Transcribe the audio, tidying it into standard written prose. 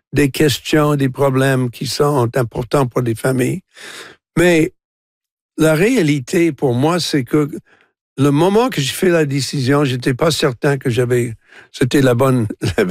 des questions, des problèmes qui sont importants pour les familles. Mais la réalité pour moi, c'est que le moment que j'ai fait la décision, j'étais pas certain que c'était la bonne